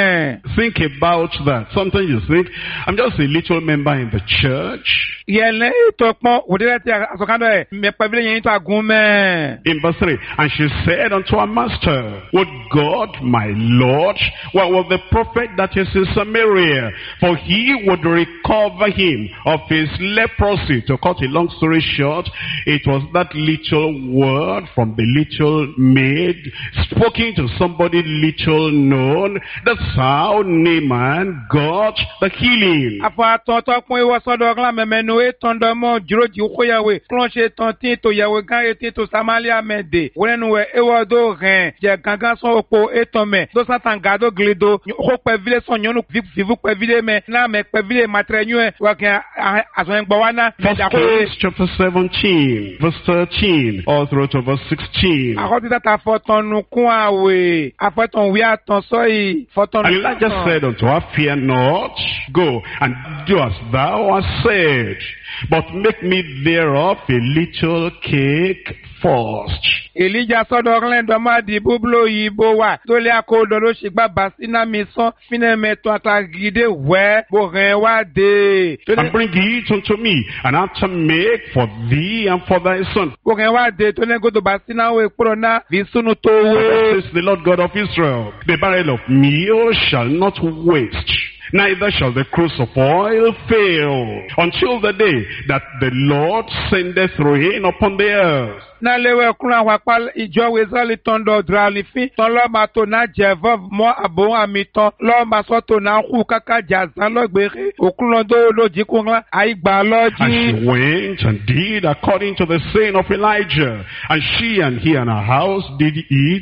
Think about that. Sometimes you think, I'm just a little member in the church. yele to pon odere ti asokando me pevide yin to agun me In verse 3, and she said unto her master, would God, my Lord, what was the prophet that is in Samaria, for he would recover him of his leprosy. To cut a long story short, it was that little word from the little maid, spoken to somebody little known. That's how Naaman got the healing. afa to pon iwo sodo gla memenu tondo mo jiroji ko yawe klonche ton tin to yawe gan etin to Samaria mede wenu we ewo do ren je gangan so opo eton me do satan gado glido ko pevile so nyonu vivu pevile me na me pevile matrenyu wa kan aso ngbo wana Kings chapter 17, verse 13, all through to verse 16. akoti tata fotonu kun awe afoton wi aton so yi fotonu And Elijah said unto her, fear not, go and do as thou hast said, but make me thereof a little cake first. Elijah sodo glendo ma di bublo yibo wa to le akodo lo sigba basina mi son fine meto atagide we bo ren wa de And bring it unto me, and after make for thee and for thy son. bo ren wa de to le godo basina we prona visunu to For we thus says the Lord God of Israel, the barrel of meal shall not waste, neither shall the cruse of oil fail, until the day that the Lord sendeth rain upon the earth. na lewe kuna wa pal ijo we zali tondo dralifi ton lo ma to na jevo mo abo amiton lo ma so to na ku kaka jazan lo gbere okun do lo jikunla ai gba And loji she went and did according to the saying of Elijah. And she and he and her house did eat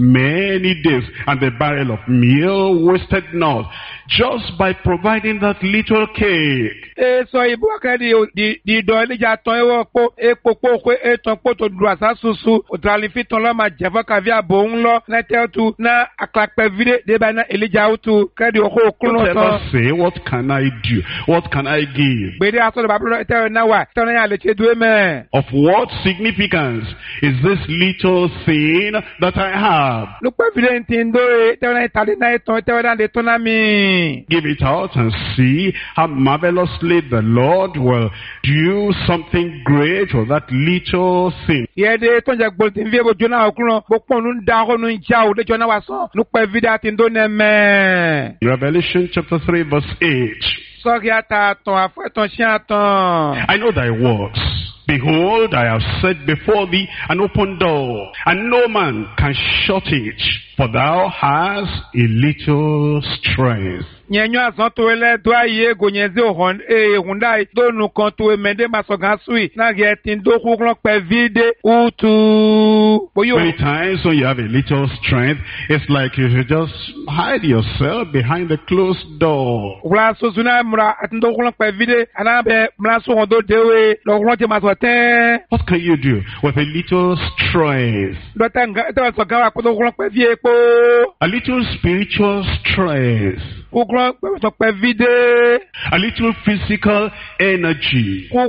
many days. And the barrel of meal wasted not, just by providing that little cake. so ibu akadi di do Elijah ton ewo po epo ko eton po to du asa susu odralifi ton lo ma jevo ka vi abo nlo na tetu na aklakpe vide de ba na Elijah utu kadi o ko kun Don't so ever say, what can I do? What can I give? gbede aso de bablo te na wa ton ya le chedu me Of what significance is this little thing that I have? lu pe vide ntindo te na tali na eton te na de ton na mi Give it out and see how marvelously the Lord will do something great with that little thing. ye de ton je gbol tin vie bo jona okun bo pon nu da ho nu ja o de jona wa so lu pe vide atindo ne me Revelation chapter 3 verse 8. I know thy works. Behold, I have set before thee an open door, and no man can shut it, for thou hast a little strength. Nyenyo azontoele doa ye gonyeze ohon hundai do nu konto emende masogansui na getin do kuklon pe vide utu boyo. Many times when you have a little strength, it's like you should just hide yourself behind the closed door. Ula sozuna mura atindo kuklon pe vide anabe mlaso hondo dewe lo kuklon te masoten. What can you do with a little strength? Do tanga to sogawa ko do kuklon pe vie po. A little spiritual strength. A little physical energy. A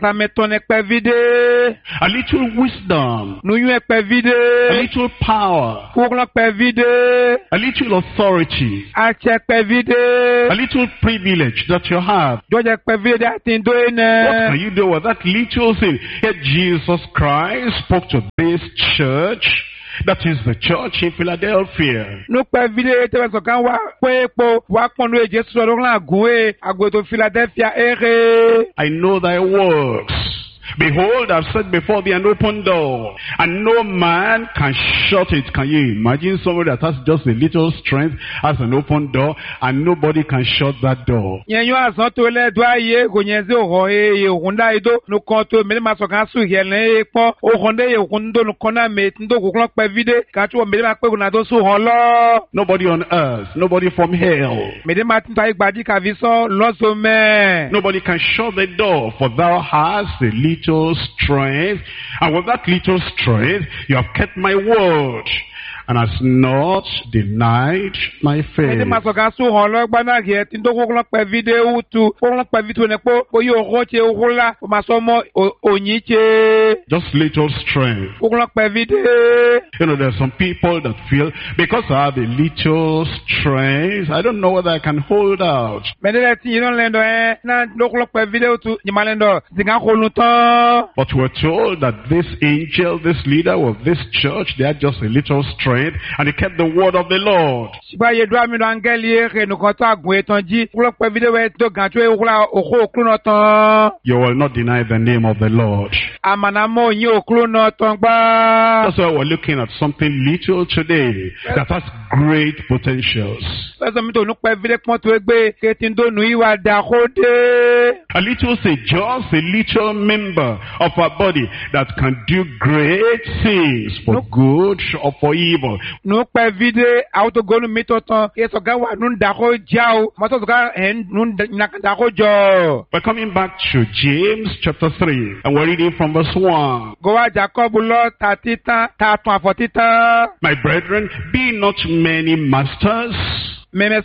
little wisdom. A little power. A little authority. A little privilege that you have. What can you do with that little thing? Yet Jesus Christ spoke to this church. That is the church in Philadelphia. I know thy works. Behold, I've set before thee an open door, and no man can shut it. Can you imagine somebody that has just a little strength, has an open door, and nobody can shut that door? Nobody on earth, nobody from hell. Nobody can shut the door, for thou hast a little strength, and with that little strength you have kept my word and has not denied my faith. Just little strength. You know, there's some people that feel, because I have a little strength, I don't know whether I can hold out. But we're told that this angel, this leader of this church, they had just a little strength, and he kept the word of the Lord. You will not deny the name of the Lord. That's why we're looking at something little today that has great potentials. A little say just a little member of our body that can do great things for good or for evil. We're coming back to James chapter 3, and we're reading from verse 1. My brethren, be not many masters. Be not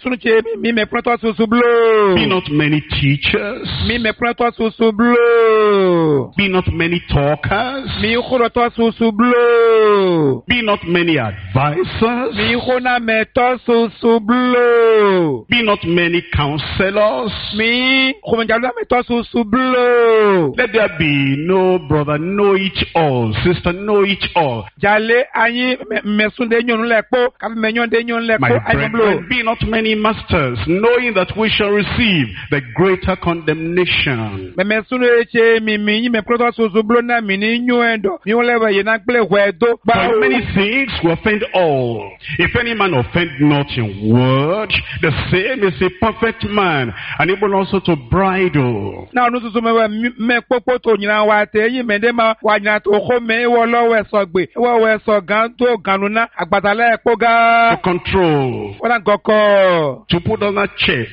many teachers. Be not many talkers. Be not many advisors. Be not many counselors. Let there be no brother know-it-all, sister know-it-all. My brethren, be not many masters, knowing that we shall receive the greater condemnation. For many things we offend all. If any man offend not in word, the same is a perfect man, and able also to bridle. To control. To put on a check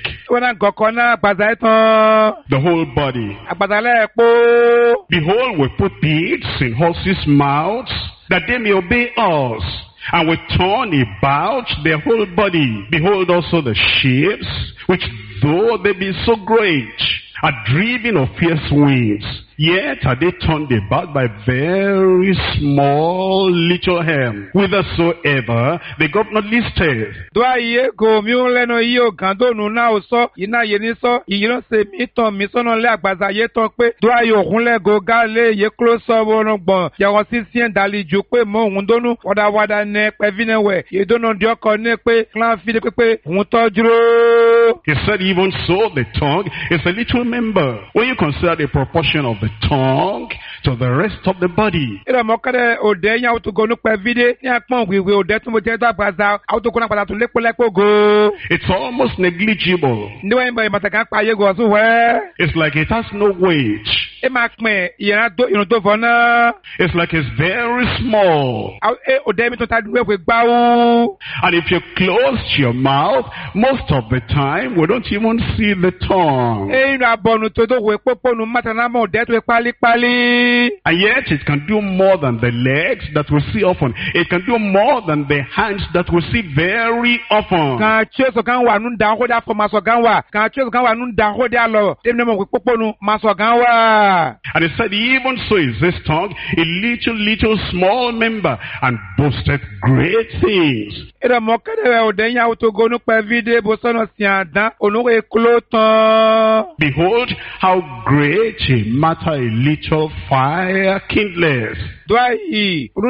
the whole body. Behold, we put beads in horses' mouths, that they may obey us, and we turn about their whole body. Behold also the ships, which though they be so great, are driven of fierce winds, yet are they turned about by very small little helm, whithersoever the governor listeth. He said even so, the tongue is a little member. When you consider the proportion of the tongue to the rest of the body. Ira mokade ode nya utugonu pe vide ni apon wiwe ode tun mo je ta paza autokona pada tun lepo go. It's almost negligible. Ndiwe mba mataka pa ye go so we. It's like it has no weight. E ma pin ira do irun to fona. It's like it's very small. Ode mi to ta duwe pe gba o. And if you close your mouth, most of the time we don't even see the tongue. E inu abonu to do we poponu matana mo ode to pali. And yet it can do more than the legs that we see often. It can do more than the hands that we see very often. Kan cheso kan wa nu da ho da for maso kan wa. Kan cheso kan wa nu da ho da lo. Dem ne mo poponu maso kan wa. And he said, even so is this tongue, a little small member, and boasted great things. Ira mokade odenya utogonu pe vide bosono siadan onure kloton. Behold, how great a matter a little fire kindleth. Dwai